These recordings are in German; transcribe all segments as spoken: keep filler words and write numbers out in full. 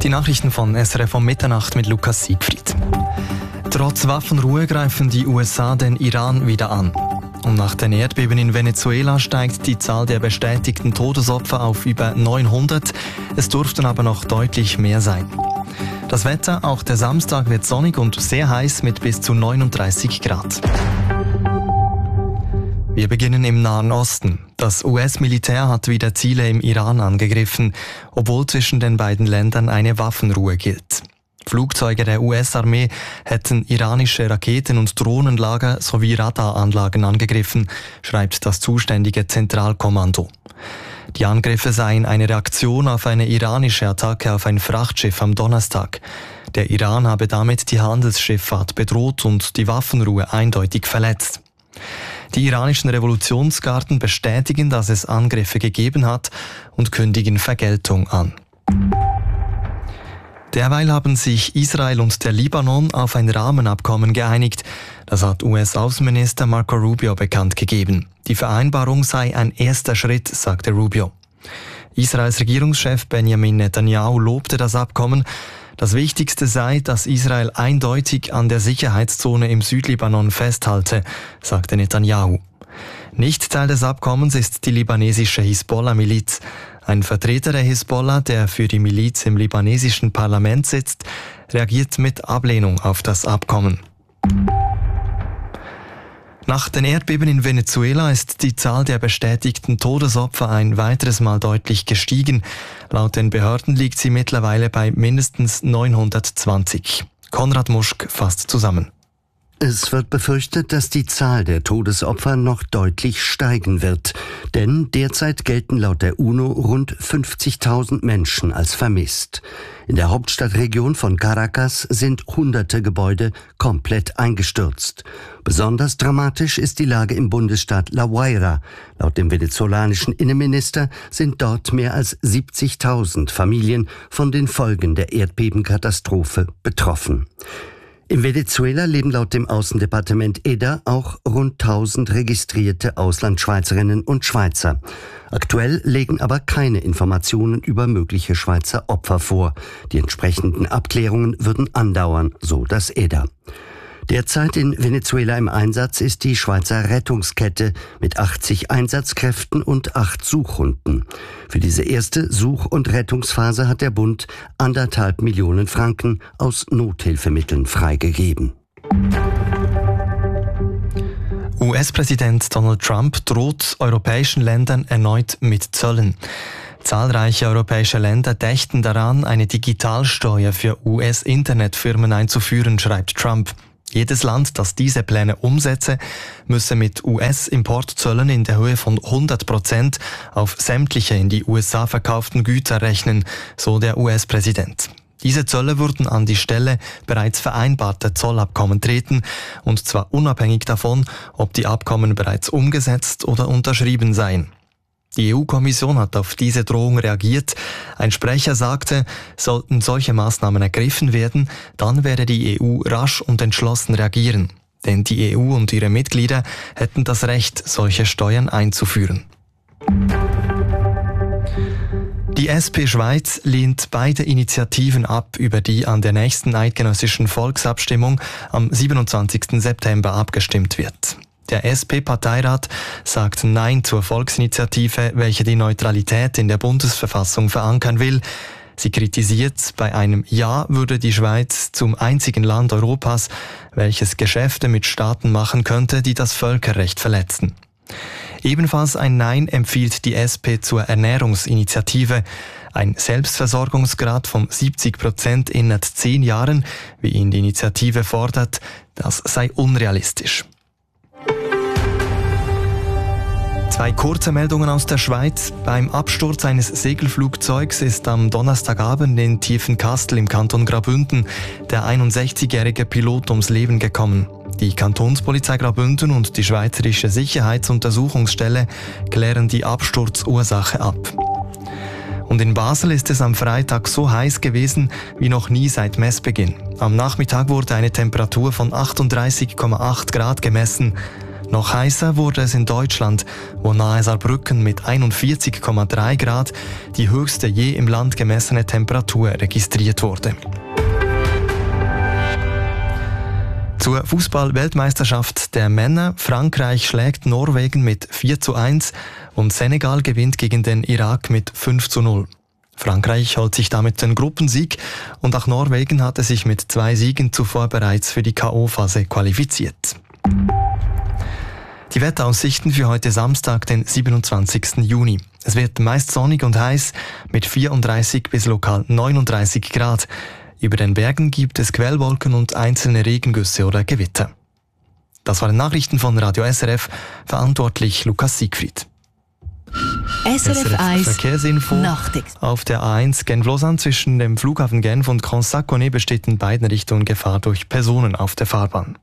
Die Nachrichten von S R F um Mitternacht mit Lukas Siegfried. Trotz Waffenruhe greifen die U S A den Iran wieder an. Und nach den Erdbeben in Venezuela steigt die Zahl der bestätigten Todesopfer auf über neunhundert. Es durften aber noch deutlich mehr sein. Das Wetter, auch der Samstag wird sonnig und sehr heiß mit bis zu neununddreißig Grad. Wir beginnen im Nahen Osten. Das U S-Militär hat wieder Ziele im Iran angegriffen, obwohl zwischen den beiden Ländern eine Waffenruhe gilt. Flugzeuge der U S-Armee hätten iranische Raketen- und Drohnenlager sowie Radaranlagen angegriffen, schreibt das zuständige Zentralkommando. Die Angriffe seien eine Reaktion auf eine iranische Attacke auf ein Frachtschiff am Donnerstag. Der Iran habe damit die Handelsschifffahrt bedroht und die Waffenruhe eindeutig verletzt. Die iranischen Revolutionsgarden bestätigen, dass es Angriffe gegeben hat und kündigen Vergeltung an. Derweil haben sich Israel und der Libanon auf ein Rahmenabkommen geeinigt. Das hat U S-Außenminister Marco Rubio bekannt gegeben. Die Vereinbarung sei ein erster Schritt, sagte Rubio. Israels Regierungschef Benjamin Netanyahu lobte das Abkommen. Das Wichtigste sei, dass Israel eindeutig an der Sicherheitszone im Südlibanon festhalte, sagte Netanyahu. Nicht Teil des Abkommens ist die libanesische Hisbollah-Miliz. Ein Vertreter der Hisbollah, der für die Miliz im libanesischen Parlament sitzt, reagiert mit Ablehnung auf das Abkommen. Nach den Erdbeben in Venezuela ist die Zahl der bestätigten Todesopfer ein weiteres Mal deutlich gestiegen. Laut den Behörden liegt sie mittlerweile bei mindestens neunhundertzwanzig. Konrad Muschk fasst zusammen. Es wird befürchtet, dass die Zahl der Todesopfer noch deutlich steigen wird. Denn derzeit gelten laut der UNO rund fünfzigtausend Menschen als vermisst. In der Hauptstadtregion von Caracas sind hunderte Gebäude komplett eingestürzt. Besonders dramatisch ist die Lage im Bundesstaat La Guaira. Laut dem venezolanischen Innenminister sind dort mehr als siebzigtausend Familien von den Folgen der Erdbebenkatastrophe betroffen. In Venezuela leben laut dem Außendepartement E D A auch rund tausend registrierte Auslandschweizerinnen und Schweizer. Aktuell legen aber keine Informationen über mögliche Schweizer Opfer vor. Die entsprechenden Abklärungen würden andauern, so das E D A. Derzeit in Venezuela im Einsatz ist die Schweizer Rettungskette mit achtzig Einsatzkräften und acht Suchhunden. Für diese erste Such- und Rettungsphase hat der Bund anderthalb Millionen Franken aus Nothilfemitteln freigegeben. U S-Präsident Donald Trump droht europäischen Ländern erneut mit Zöllen. Zahlreiche europäische Länder dächten daran, eine Digitalsteuer für U S-Internetfirmen einzuführen, schreibt Trump. Jedes Land, das diese Pläne umsetze, müsse mit U S-Importzöllen in der Höhe von hundert Prozent auf sämtliche in die U S A verkauften Güter rechnen, so der U S-Präsident. Diese Zölle würden an die Stelle bereits vereinbarter Zollabkommen treten, und zwar unabhängig davon, ob die Abkommen bereits umgesetzt oder unterschrieben seien. Die E U-Kommission hat auf diese Drohung reagiert. Ein Sprecher sagte, sollten solche Maßnahmen ergriffen werden, dann werde die E U rasch und entschlossen reagieren. Denn die E U und ihre Mitglieder hätten das Recht, solche Steuern einzuführen. Die S P Schweiz lehnt beide Initiativen ab, über die an der nächsten eidgenössischen Volksabstimmung am siebenundzwanzigsten September abgestimmt wird. Der S P-Parteirat sagt Nein zur Volksinitiative, welche die Neutralität in der Bundesverfassung verankern will. Sie kritisiert, bei einem Ja würde die Schweiz zum einzigen Land Europas, welches Geschäfte mit Staaten machen könnte, die das Völkerrecht verletzen. Ebenfalls ein Nein empfiehlt die S P zur Ernährungsinitiative. Ein Selbstversorgungsgrad von siebzig Prozent innerhalb zehn Jahren, wie ihn die Initiative fordert, das sei unrealistisch. Zwei kurze Meldungen aus der Schweiz. Beim Absturz eines Segelflugzeugs ist am Donnerstagabend in Tiefenkastel im Kanton Graubünden der einundsechzigjährige Pilot ums Leben gekommen. Die Kantonspolizei Graubünden und die Schweizerische Sicherheitsuntersuchungsstelle klären die Absturzursache ab. Und in Basel ist es am Freitag so heiß gewesen wie noch nie seit Messbeginn. Am Nachmittag wurde eine Temperatur von achtunddreißig Komma acht Grad gemessen. Noch heißer wurde es in Deutschland, wo nahe Saarbrücken mit einundvierzig Komma drei Grad die höchste je im Land gemessene Temperatur registriert wurde. Zur Fußball-Weltmeisterschaft der Männer. Frankreich schlägt Norwegen mit vier zu eins und Senegal gewinnt gegen den Irak mit fünf zu null. Frankreich holt sich damit den Gruppensieg und auch Norwegen hatte sich mit zwei Siegen zuvor bereits für die K O-Phase qualifiziert. Die Wetteraussichten für heute Samstag, den siebenundzwanzigsten Juni. Es wird meist sonnig und heiß mit vierunddreißig bis lokal neununddreißig Grad. Über den Bergen gibt es Quellwolken und einzelne Regengüsse oder Gewitter. Das waren Nachrichten von Radio S R F, verantwortlich Lukas Siegfried. S R F eins Verkehrsinfo. Nachtex. Auf der A eins Genf-Lausanne zwischen dem Flughafen Genf und Grand-Saconnex besteht in beiden Richtungen Gefahr durch Personen auf der Fahrbahn.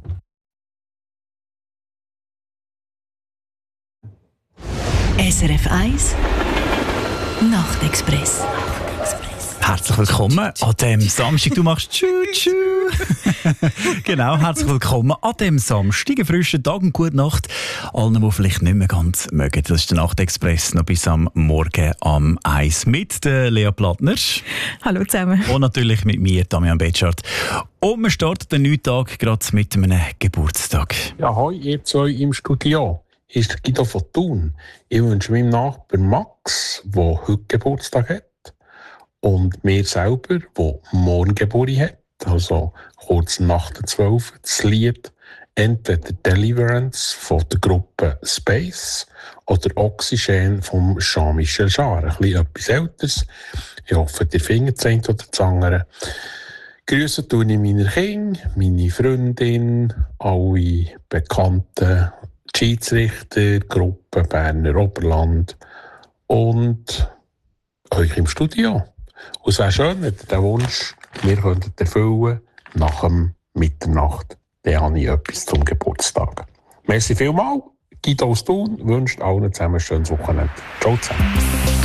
S R F eins Nachtexpress. Herzlich willkommen an dem Samstag. Du machst Tschü-Tschü. Genau, herzlich willkommen an dem Samstag. Einen frischen Tag und gute Nacht allen, die vielleicht nicht mehr ganz mögen. Das ist der Nachtexpress noch bis am Morgen am eins mit der Lea Plattner. Hallo zusammen. Und natürlich mit mir, Damian Betschart. Und wir starten den neuen Tag gerade mit einem Geburtstag. Ja, hoi, ihr zwei im Studio. Hier ist der Guido von Thun. Ich wünsche meinem Nachbar Max, der heute Geburtstag hat, und mir selber, der morgen Geburtstag hat, also kurz nach der zwölf, das Lied entweder Deliverance von der Gruppe Space oder Oxygen von Jean-Michel Jarre. Ein bisschen etwas Älteres. Ich hoffe, ihr findet das eine oder das andere. Grüße tue ich meine Kinder, meine Freundin, alle bekannten Schiedsrichter, Gruppe Berner Oberland und euch im Studio. Und es wäre schön, wenn ihr den Wunsch wir könntet erfüllen nach dem Mitternacht. Dann habe ich etwas zum Geburtstag. Merci vielmals. Guido aus Thun wünscht allen zusammen ein schönes Wochenende. Ciao zusammen.